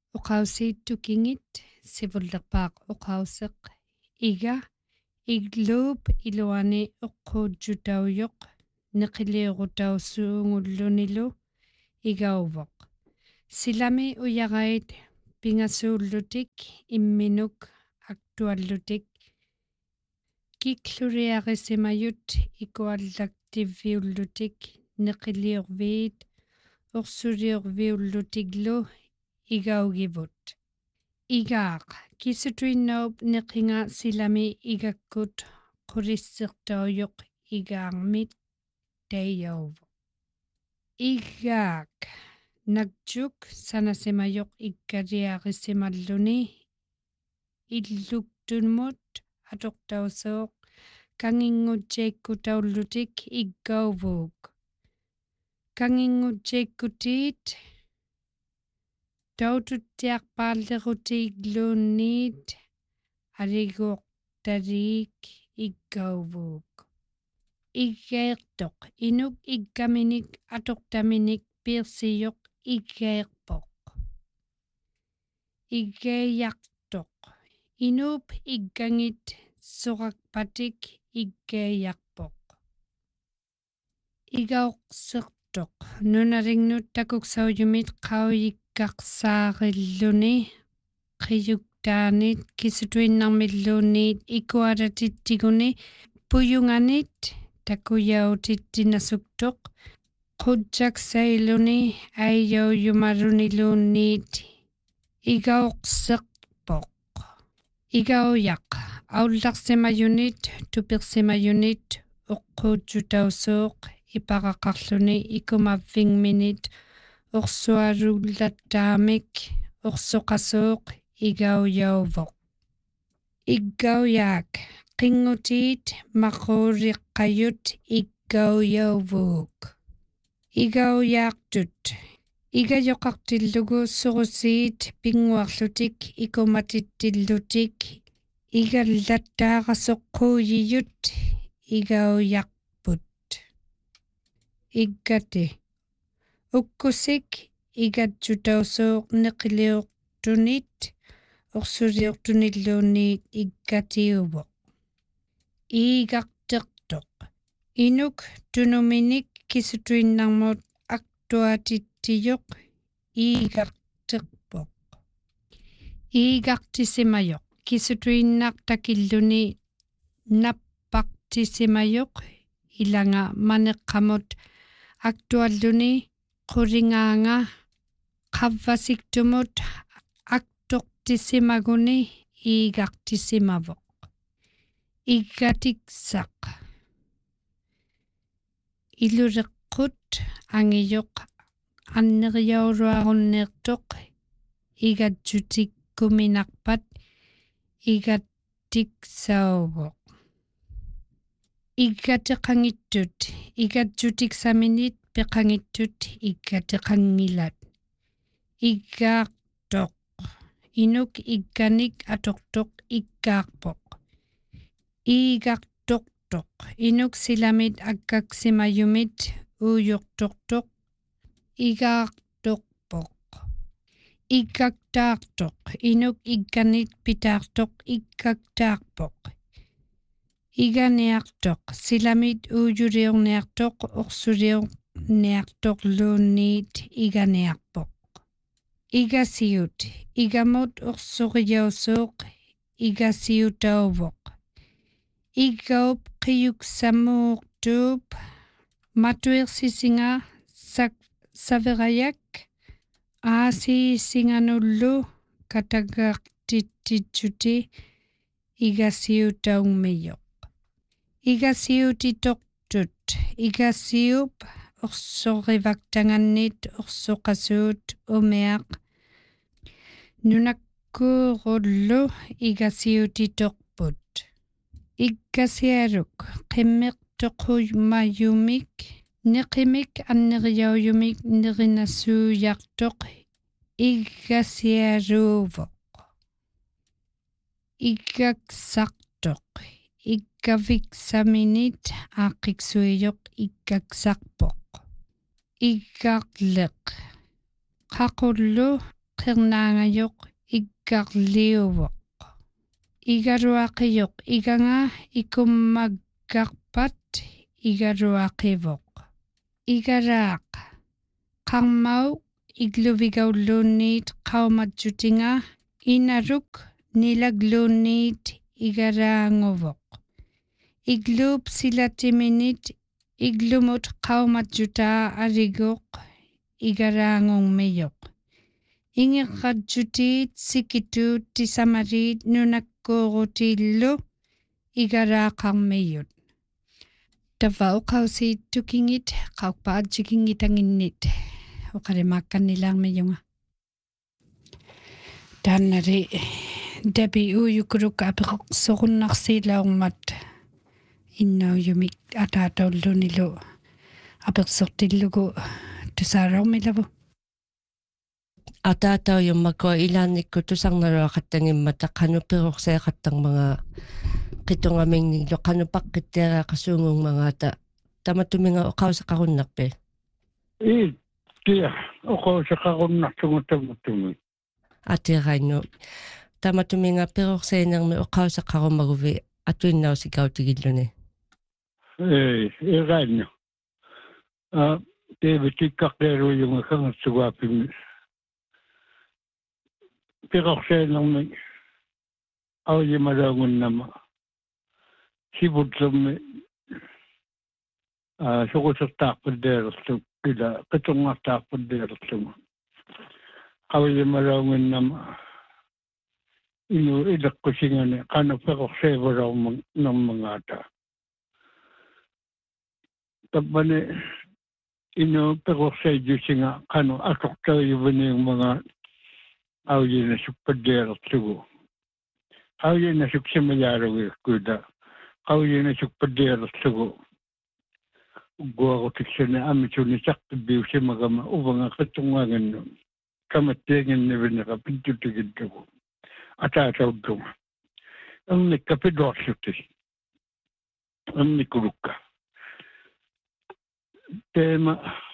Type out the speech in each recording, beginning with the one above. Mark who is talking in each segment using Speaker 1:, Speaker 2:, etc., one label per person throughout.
Speaker 1: Uqausiit tukingit sivullerpaaq uqauseq iga igluup iluani uqquutjutauyoq neqiliurutausuungullunilu igauvoq silami uyaqait pingasuullutik imminuk aktuallutik kikluriarisimayut ikuallaktivviullutik neqiliurviit ursuliurviullutiglu igaugivut igaaq kisutuinnaup neqinga silami igakkut qurissertauyoq igaarmit taiyauvu igaak nakjuk sanasimayoq ikkariarissimalluni illuktunmut atoqtausuuq kanginngutjaikkutaullutik iggauvuuk kanginngutjaikkutiit taututtiarpaallerutiigluunniit aliguuqtariik iggauvuuk iggaertoq inuk iggaminik atoqtaminik piirsiyoq iggaerpoq iggaiyartoq inuup iggangit suqakpatik iggaiyarpoq igauqsertoq nunarinnut takuksaujumit qauyikkarsaarilluni qiyuktaanit kisutuinnarmilluunniit ikualatittiguni puyunganit takuyautittinasuktoq qutjaksailuni aiyauyumaruniluunniit igauqserpoq igauyaq aullarsimayunit tupirsimayunit uqquutjutausuuq ipaqaqarluni ikumavvingminit ursualullattaamik ursuqasuuq igauyauvoq iggauyaak qinngutiit maquriqqayut iggauyauvuuk igauyaaqtut igayoqartillugu surusiit pinguarlutik ikumatittillutik igallattaaqasuqquuyiyut igauyarput iggati ukkusik igatjutausuuq neqiliuqtunit ursuliuqtunilluunniit iggatiuvoq iigartertoq inuk tunuminik kisutuinnarmut aktuatittiyoq iigarterpoq iigartisimayoq kisutuinnartakilluni nappaqtisimayoq ilanga maneqqamut aktualluni quringaanga qavvasiktumut aktortisimaguni iigartisimavoq iggatiksaq ilureqqut angiyoq anneriauluarunneertoq igatjutikkuminarpat igatiksaauvoq iggateqangittut igatjutiksaminit peqangittut iggateqangilat iggaartoq inuk igganik atoqtoq iggaarpoq iigartortoq inuk silamit akkaksimayumit uuyuqtortoq igaartorpoq iggaktaartoq inuk igganit pitaartoq iggaktaarpoq iganiartoq silamit uuyuliurniartoq ursuliurniartorluunniit iganiarpoq igasiut igamut ursuriausuuq igasiutauvoq iggaup qiyuksamuuqtuup matuirsisinga saverayak aasiisinganullu katagaartittitsuti igasiutaungmiyoq igasiutitoqtut igasiup ursorivaktanganniit ursuqasuut umiaq nunakkuurullu igasiutitoqput iggasiaruk qimmiqtoquymayumik neqimik anneriauyumik nerinassuuyartoq iggasiaruuvoq iggaksartoq iggaviksaminit aaqiqsuiyoq iggaksarpoq iggaarleq qaqullu qirnaangayuq iggarliuvoq igaruaqiyoq iganga ikummaggarpat igaruaqivoq igaraaq qarmau igluvigaulluniit qaumatjutinga inaruk nilagluuniit igaraanguvoq igluup silatiminit iglumut qaumatjutaa ariguq igaraangungmiyoq ingeqatjutiit sikituut tisamariit nunakkuurutillu igaraaqarmiyut tavauqausiit tukingit qaupaatjikingitanginnit uqarimaakkannilaarmiyunga taannari dabi uuyukuruk apeqsorunnarsiilaormat innaujumik ataataullunilu apeqsortillugu tusaaraormilavu
Speaker 2: атаатаujummakua илаанникку тусарнаруақаттангиммата қануперорсеқаттармага қитунgamingnilu қанупаққиттиариақасуунгунгмагаата таматуминга оқаусеқаруннарпи
Speaker 3: тиа оқаусеқаруnnartugu таматуми
Speaker 2: атираинну таматуминга перорсеинерми оқаусеқарумагуви атуиннаусикаутигиллуни
Speaker 3: иранну тевитиккаққеруйунга хангатсугаапими перорсеинерми аujimalaungunnama сибутлумми сугусертаарпуллеерлу ила qitungартаарпуллеерлума аujimalaungunnama ину илэккусингани qanu перорсеевалаумма нормангаата таббани ину перорсеежусинга qanu асортариувниуммага аujинасуппаллеерлугу аujинасуксимаяалугиккута аujинасуппаллеерлугу угуарутиксана амитунисартиббиусимагама уванга qitungaagannu каматтиагиннавинера пинтутигиллугу атаатауддума анникка пилуарлути анникулукка тема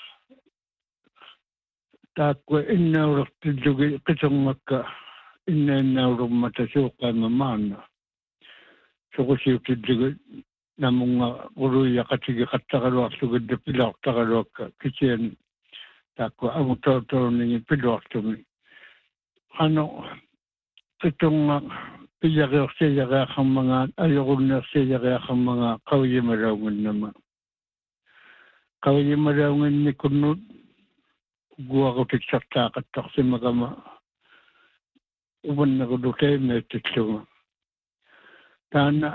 Speaker 3: тааккуа иннаулертиллуги qitungakka иннаиннаулуммата суоққаама маанна сокусиутиллуги намунга уруйақатиги қаттаралуарлугилла пилаартаралуакка кисиан тааккуа амутаутаунниги пилуартуми ано qitунга пиягеорсиягеақармагаат ajorunneersiягеақармагаа qauyimalaugunnama qauyimalaugunnikkunnut guarutiksertaaqattарсимагама уваннерулутаимааттиллуга таана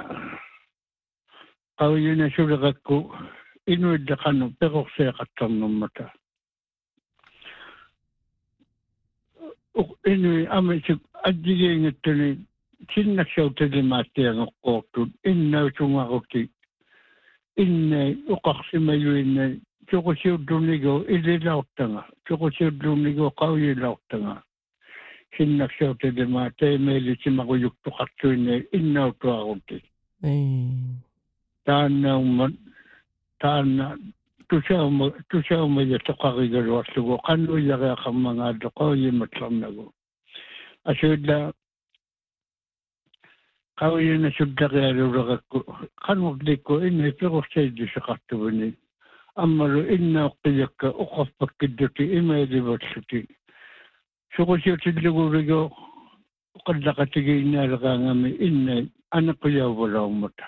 Speaker 3: qauyiнасулеқакку инуиллеқану перорсеқаттарнэрмата инуи амисук аджигиингаттуни синнаксауталимааттиангоққортут иннаутунгарути иннай уқарсимаюиннай чокусиуллуниго илилаортага чокусиуллуниго qauyilaortaga синнаксауталима таимаилисимагуюктоқартуиннай иннаутуарути тааннауммат таанна тусаума ятоқаригалуарлугу qannuillaриақармагаалло qauyimatlernagу асуилла qauyiнасуллариалулеракку qannerlikku инни перорсеидисеқартувани аммалу иннаоққиякка оқарпаккиллути имаиливаллути суқусиутиллугулиго оқаллақатигииннаалераангами иннай анеқуяувалауммата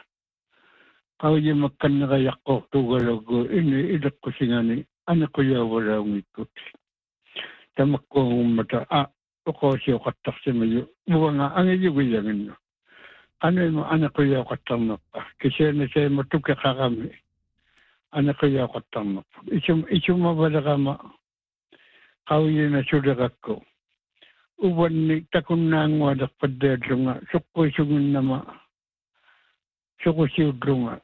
Speaker 3: qauyimakkannerajaqqortuugalugu инни илеққусингани анеқуяувалаунгиккут тамаккуангуммата оқоосиоқаттарсимаю муанга ангиюгиягинну анема анеқуяоқаттарнерпа кисианасаима тукеқарами анеқуяоқаттарнерпа исумавалерама qauyiнасулеқакку уванни такуннаангуалерпаллааллунга соққуисугиннама соқусиуллунга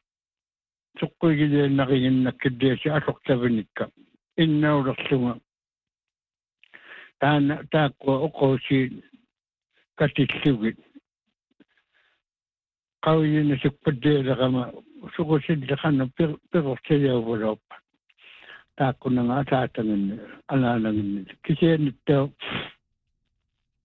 Speaker 3: соққуигилианнаригиннаккиллиаси асортавиникка иннаулерлунга таана тааккуа оқооси катиллугит qauyiнасуппаллаалерама соқусиллеқану перорсеяувалууппа тааккуннага атаатангинни алаанангинни кисианиттаа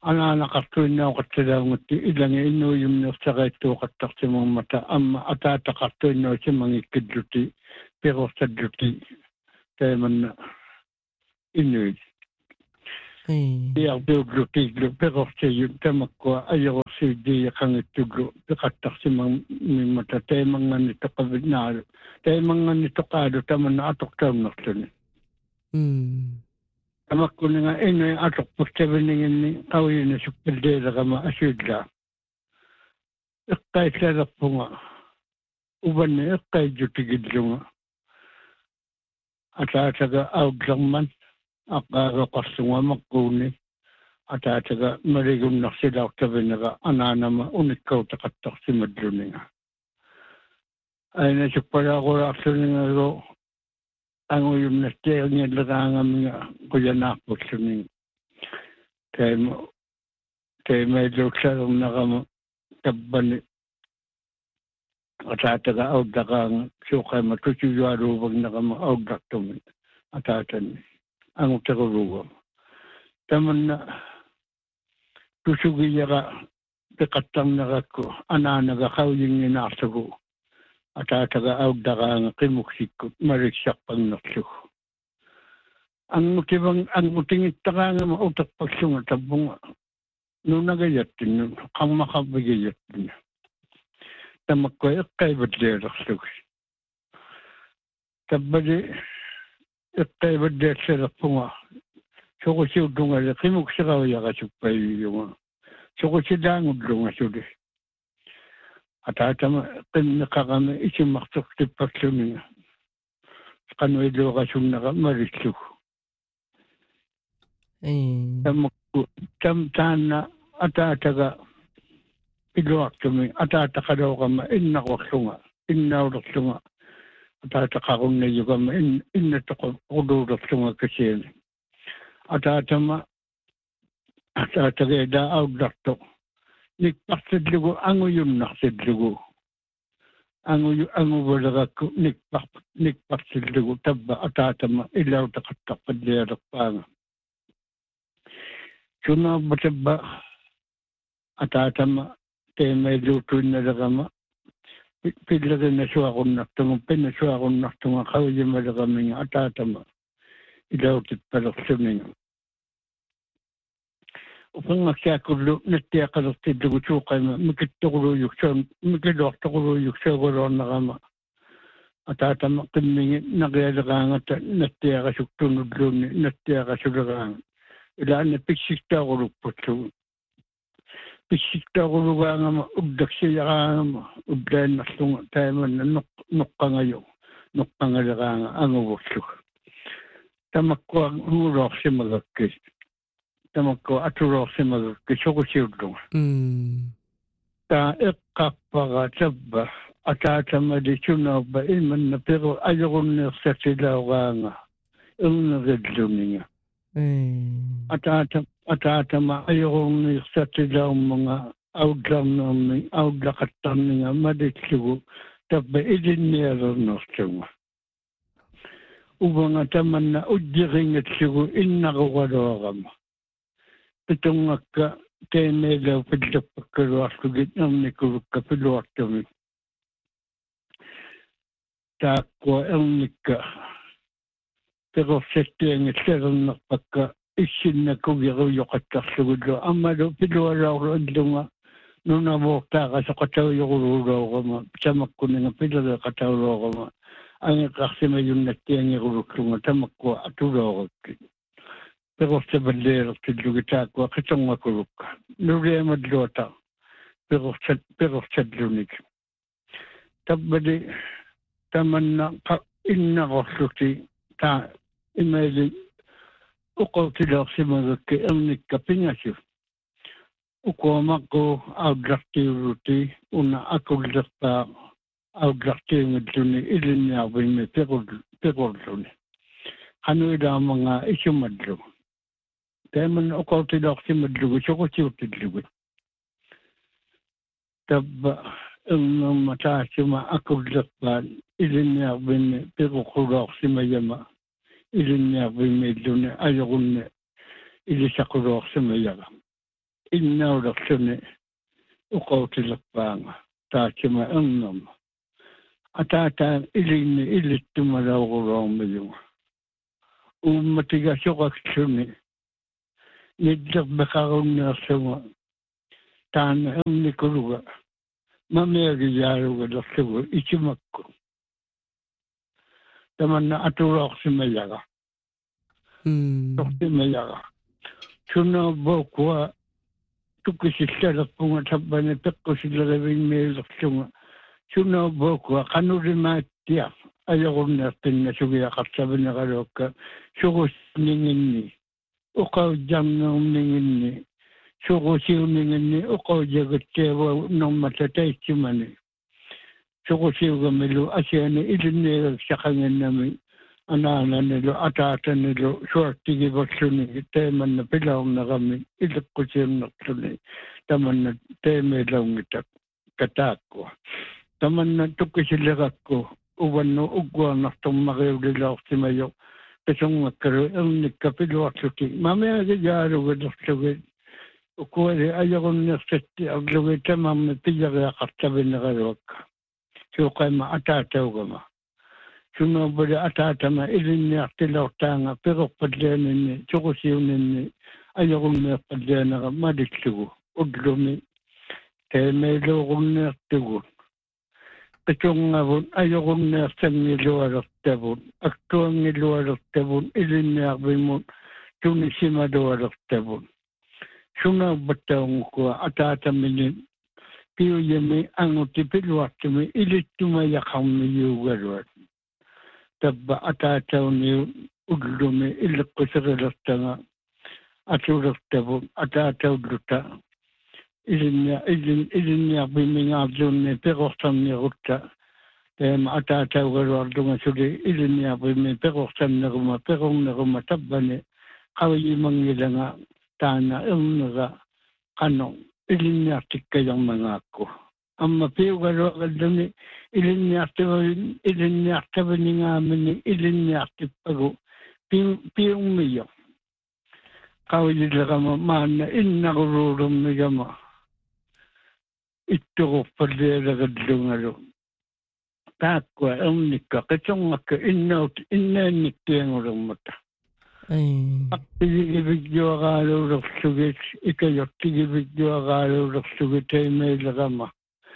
Speaker 3: Ana kartuina katsalangutti ilangi inuyumni sagaittuuqattaqsimung mata amma ataataqartuinno simangikidluti perorsadluti taimanna inui diarduugluti perorsayu tamakkua ajorsiidi qangittuglu peqattaqsimang mimmata taimangani toqavinaalu taimangani toqaalu tamanna atoqtaunnerluni Tamakkuninga inui atoqpustaviningini qawiyina suppildeeraqama asuilla iqqaillalappunga ubanni iqqaijjutigillunga ataataga audlarman aqaaqaqarlunga makkuuni ataataga marigunnarsilaartavinaga anaanama unikkauteqattaqsimalluninga aina suppalaaqulaarluningago anguyumnastiaങ്ങിalleraangamiga quyanaarpulluning taimailuullaernaqama tabbani ataataga audaqaanga suuqaima tucuyualuuvagnaqama audaqtumi ataatani angutequluuga tamanna tusugiyaqa piqattarnerakku anaanaga qauyinginaarlugu ataataga audaqaanga qimuksikkut mariksarpannerlug angutingittaqaangama uterpallunga tabbunga nunagayattinnu qammaqarvigayattinnu tamakkua iqqaivalleelerlug tabbali iqqaivalleerlerpunga soqusiullungali qimuksirauyaqasuppayuyunga soqusilaangullunga suli ataatama qimmiqaqami isimartortippalluninga qanuiluuqasunnaqa marillug tamakku taanna ataataga iluartumi ataataqalooqama innaqorlunga innaulorlunga ataataqarunnayugama innatoquluulerlunga kasiini ataatama ataatageeda aullarto nikparsillugu anguyunnarsillugu anguvaleraqku nikparsillugu tabba ataatama ilautaqattaqallialerpaanga sunaabba tabba ataatama teemailuutuinnalerama pillerina suaqunnartunga pinnasuaqunnartunga qauyimaleqaminga ataatama ilautippalerluninga upangaksiakullu nattiaqalertillugu suuqaima mikiluartoquluyuksuaguluornaqama ataatama qimmingi naqialeqaangata nattiaqasuktunulluunni nattiaqasuleqaanga ilaanna piksiktaaquruppullugu piksiktaaqurugaangama uddaksiyaqaangama uddaannarlunga taimanna noqqangaleqaanga anguvullugu tamakkua nguloorsimagakki tamakkua atuloorsimagakki soqusiullunga taa eqqarpaqa tabba ataatamali sunaubba ilmanna pero ajorunneersatilaoqaanga irnerilluninga ataatama ajorunneersatilaummunga audlaqattarninga malillugu tabba ilinnialernerlunga ubanga tamanna ujjiringatlugu innaquraloorama pitungakka teemeelau pillapakkaluarlugit ernikulukka piluartumi taakkua ernikka perorsattiangillernerpakka issinnakugiruyoqattarlugullu ammalu pilualauru allunga nunavuortaaqasoqataujoruluulorama tamakkuninga pilereqataulorama angiqarsimayunnattiangiruluklunga tamakkua atuloorakki perorsaballeertillugi taakkua qitorngakulukka nuliamalluata perorsallunik tabbali tamanna innaqorluti taa imaili uqortileersimagakki ernikka pingasu uqoomaqu audlartiuluti una akullerpaa audlartiungilluni ilinniarvimmi pequrluni qanuilaamanga isumallu taimanna uqortileersimallugu soqusiutillugu tabba ernerma taasuma akullerpaan ilinniarvimmi peququlaorsimayama ilinniarvimmi illuni ajorunne ilisaqulaorsimayaga innaulaksuni uqautilappaanga taachima ernam ataataan ilinni illittumalauguroormiyunga ummatiga soqaksuni nidderbeqarunneersuga taana ernikuluga mameagiyaaruga lersugu ikimakku tamanna atulorsimayaga torsimayaga sunnaabokua tukisissalerpunga tabbane peqqusillerevinmeelersunga sunnaabokua qanulimaattia ajorunneertinna sugiaqarsavineqaluukka sugusinninginni uqaujjarnerninginni sugusiuninginni uqaujagutteewa normata taitsimani sugusiugamilu asiani ilinneegaksaqanginnami anaananilu ataatanilu suartigivaksuni teemanna pilaornerami iliqqusiunnerluni tamanna teemeelaungita kataakkua tamanna tukisillerakku uvannu ugguarnartormariulilaortimayo pesongakkalu ernikka piluarluti mameagijaalugilersugi ukuali ajorunnersatti arlugi tamarmi piyariaqartavineqaluakka suuqaima ataataugama sunnaubuli ataatama ilinniartilortaanga piqorpallianinni suqusiuninni ajorunneerpallianaqa malitlugu ullumi teemeeluuqunneertugun qitungavun ajorunneersangilualertavun aktuangilualertavun ilinniarvimun tunisimalualertavun sunnaubbattaungukua ataataminin piuyami anguti piluartumi ilittumayaqarmiyuugaluat tabba ataatauniu ullumi illeqquserilertanga atulertavun ataataulluta ilinniarvimingaarluunni peqortarnirutta teema ataataugaluarlunga suli ilinniarvimi peqortarneruma peqorneruma tabbani qaviyimangilanga taana ernera qano ilinniartikkajarmangaakku amma piugaluaqalluni ilinniartavaningaamini ilinniartippagu piummiyo qaviyillerama maanna innaruruurummigama ittuqurpallialerillungalu taakkua ernikka qitongakka innaannikkiangulermata Aqtigivigjuaqaaluulersugit ikajortigivigjuaqaaluulersugit teimeilerama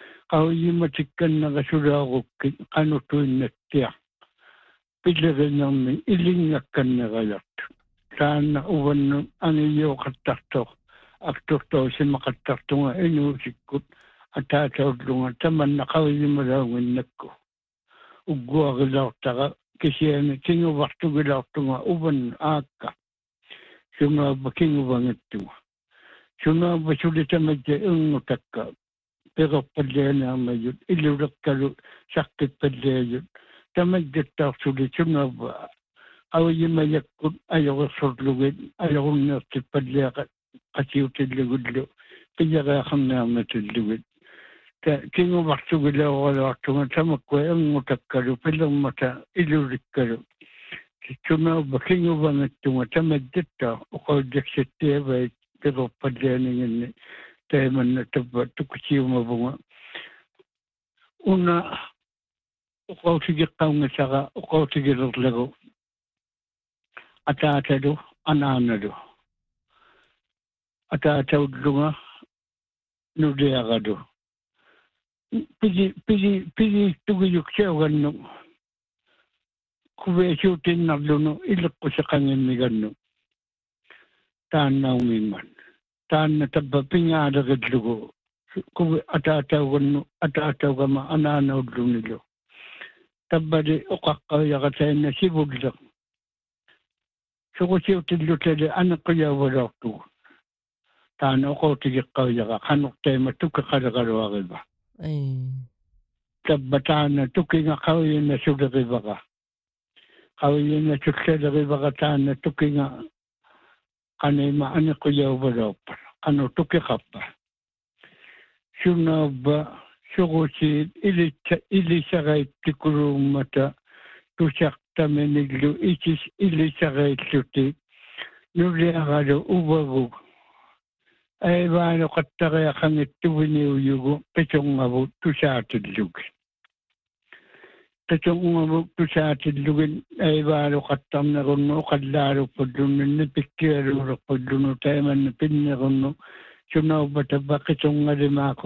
Speaker 3: qauyimatikkanneqasulaaqukki qanutuinnattia pillerinermi ilingakkanneqajart taanna uvannu angiyuuqattartoq aktortausimaqattartunga inuusikkut ataataullunga tamanna qauyimalaunginnakku ugguaqilaortaqa kisiani kinguvartugilaortunga uvan aakka sungaaba kinguvangittunga sungaaba sulitamadja irngutakka peqorpallianaarmayut iluleqqalu saqqitpalliajut tamadjattaarsuli sungaaba awiyimayakkut ajorersorlugit ajorunneertipalliaqa qasiutillugullu piyaqaaqarnaarmatillugit kinguvartugilaoralaartunga tamakkua erngutakkalu pilermata ilulikkalu sungaaba kinguvangittunga tamadjattaa uqaujjaksattiavait peqorpallianiginni teemanna tabba tukisiumavunga una uqautigiqqaungisaqa uqautigilerlagu ataatalu anaanalu ataataullunga nuliaqalu pigi tugiyuksiaugannu kuveesiutinnarlunu illeqqusaqanginnigannu taannaungimman taanna tabba pingaalerillugu kuvi ataataugama anaanaullunilu tabbali uqaqqauyaqatainna sivulleq suqusiutillutali aneqquyauvalortugu taana uqautigiqqauyaqa qanortaima tukiqaleqaluaqiva tabba taana tukinga qauyina sulerivaqa qauyina sullererivaqa taana tukinga qaneima aneqquyauvalorpal qanu tukiqappa sunnaabba suqusiit ilisaqaittikuluummata tusaqtaminillu ilisaqaitluti nuliaqalu uvagu Ai vaano qattarea qangittuviниуйугу qisungavut tusaatillugin. Qisungavut tusaatillugin ai vaano qattarnerunnu qallaaruppullunnni pikkialuuruppulluну taimanni pinnerunnu sunaupatabba qisungalimaaqu